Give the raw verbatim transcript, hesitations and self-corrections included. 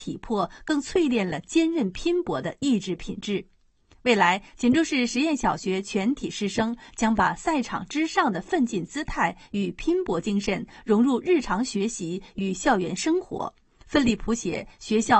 体魄，更淬炼了坚韧拼搏的意志品质。未来，锦州市实验小学全体师生将把赛场之上的奋进姿态与拼搏精神融入日常学习与校园生活，奋力谱写学校